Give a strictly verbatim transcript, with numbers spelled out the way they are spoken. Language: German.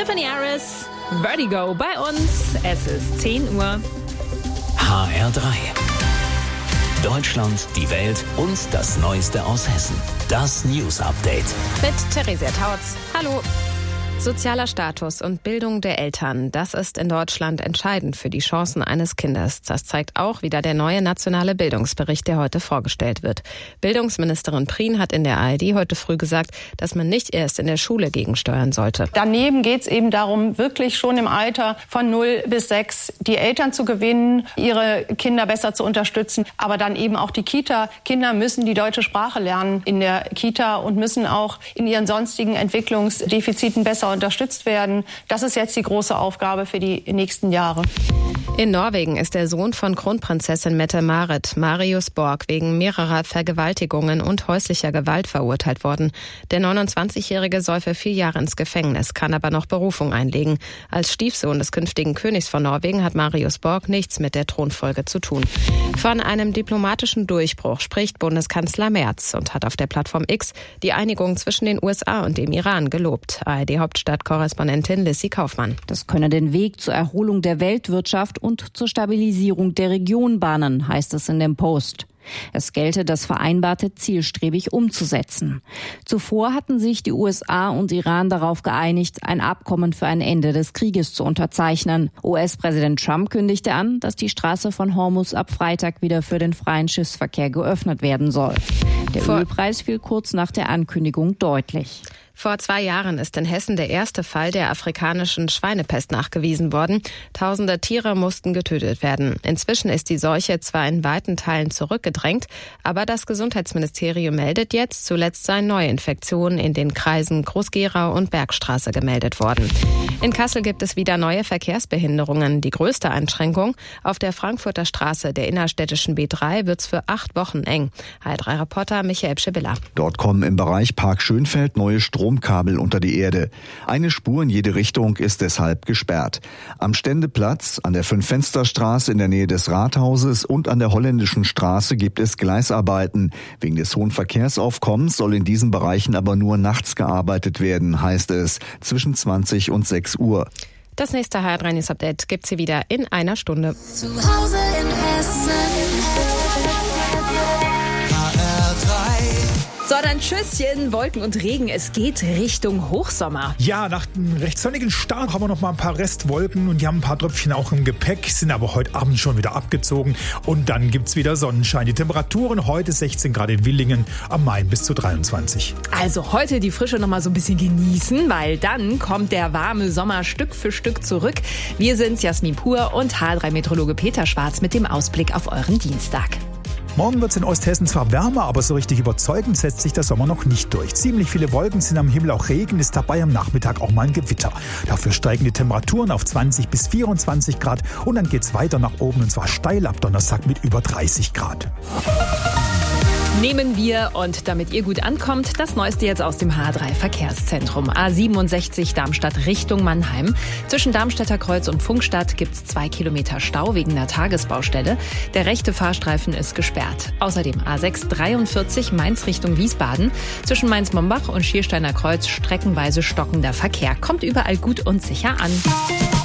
Tiffany Harris, Vertigo bei uns. Es ist zehn Uhr. H R drei. Deutschland, die Welt und das Neueste aus Hessen. Das News Update. Mit Theresia Tautz. Hallo. Sozialer Status und Bildung der Eltern, das ist in Deutschland entscheidend für die Chancen eines Kindes. Das zeigt auch wieder der neue nationale Bildungsbericht, der heute vorgestellt wird. Bildungsministerin Prien hat in der A R D heute früh gesagt, dass man nicht erst in der Schule gegensteuern sollte. Daneben geht es eben darum, wirklich schon im Alter von null bis sechs die Eltern zu gewinnen, ihre Kinder besser zu unterstützen, aber dann eben auch die Kita. Kinder müssen die deutsche Sprache lernen in der Kita und müssen auch in ihren sonstigen Entwicklungsdefiziten besser unterstützt werden. Das ist jetzt die große Aufgabe für die nächsten Jahre. In Norwegen ist der Sohn von Kronprinzessin Mette-Marit, Marius Borg, wegen mehrerer Vergewaltigungen und häuslicher Gewalt verurteilt worden. Der neunundzwanzigjährige soll für vier Jahre ins Gefängnis, kann aber noch Berufung einlegen. Als Stiefsohn des künftigen Königs von Norwegen hat Marius Borg nichts mit der Thronfolge zu tun. Von einem diplomatischen Durchbruch spricht Bundeskanzler Merz und hat auf der Plattform X die Einigung zwischen den U S A und dem Iran gelobt. A R D-Hauptstadtkorrespondentin Lissy Kaufmann. Das könne den Weg zur Erholung der Weltwirtschaft und zur Stabilisierung der Region bahnen, heißt es in dem Post. Es gelte, das Vereinbarte zielstrebig umzusetzen. Zuvor hatten sich die U S A und Iran darauf geeinigt, ein Abkommen für ein Ende des Krieges zu unterzeichnen. U S-Präsident Trump kündigte an, dass die Straße von Hormuz ab Freitag wieder für den freien Schiffsverkehr geöffnet werden soll. Der Vor- Ölpreis fiel kurz nach der Ankündigung deutlich. Vor zwei Jahren ist in Hessen der erste Fall der afrikanischen Schweinepest nachgewiesen worden. Tausende Tiere mussten getötet werden. Inzwischen ist die Seuche zwar in weiten Teilen zurückgedrängt, aber das Gesundheitsministerium meldet jetzt, zuletzt seien neue Infektionen in den Kreisen Groß-Gerau und Bergstraße gemeldet worden. In Kassel gibt es wieder neue Verkehrsbehinderungen. Die größte Einschränkung: auf der Frankfurter Straße der innerstädtischen B drei wird's für acht Wochen eng. H R drei Reporter Michael Pschibilla. Dort kommen im Bereich Park Schönfeld neue Stromkabel unter die Erde. Eine Spur in jede Richtung ist deshalb gesperrt. Am Ständeplatz, an der Fünf-Fenster-Straße in der Nähe des Rathauses und an der Holländischen Straße gibt es Gleisarbeiten. Wegen des hohen Verkehrsaufkommens soll in diesen Bereichen aber nur nachts gearbeitet werden, heißt es, zwischen zwanzig und sechs Uhr. Das nächste H R drei News Update gibt's hier wieder in einer Stunde. Zu Hause in Hessen. H R drei. So, dann Tschüsschen, Wolken und Regen. Es geht Richtung Hochsommer. Ja, nach dem recht sonnigen Start haben wir noch mal ein paar Restwolken und die haben ein paar Tröpfchen auch im Gepäck, sind aber heute Abend schon wieder abgezogen und dann gibt's wieder Sonnenschein. Die Temperaturen heute sechzehn Grad in Willingen, am Main bis zu dreiundzwanzig. Also heute die Frische noch mal so ein bisschen genießen, weil dann kommt der warme Sommer Stück für Stück zurück. Wir sind's, Jasmin Pur und H R drei Meteorologe Peter Schwarz mit dem Ausblick auf euren Dienstag. Morgen wird es in Osthessen zwar wärmer, aber so richtig überzeugend setzt sich der Sommer noch nicht durch. Ziemlich viele Wolken sind am Himmel, auch Regen ist dabei, am Nachmittag auch mal ein Gewitter. Dafür steigen die Temperaturen auf zwanzig bis vierundzwanzig Grad und dann geht's weiter nach oben und zwar steil ab Donnerstag mit über dreißig Grad. Nehmen wir, und damit ihr gut ankommt, das Neueste jetzt aus dem H R drei Verkehrszentrum. A siebenundsechzig Darmstadt Richtung Mannheim. Zwischen Darmstädter Kreuz und Funkstadt gibt's zwei Kilometer Stau wegen einer Tagesbaustelle. Der rechte Fahrstreifen ist gesperrt. Außerdem A sechs dreiundvierzig Mainz Richtung Wiesbaden. Zwischen Mainz-Mombach und Schiersteiner Kreuz streckenweise stockender Verkehr. Kommt überall gut und sicher an.